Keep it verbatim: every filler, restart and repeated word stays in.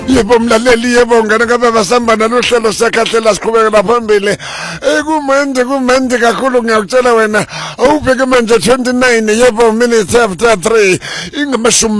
Yebo mlaleli, yebo ngane kabe basamba nalohlelo siyakhathela siqhubekela phambili. Ekumende kumende kakhulu, ngiyakutshela wena awubheke manje twenty-nine yebo minutes after three ingamashumi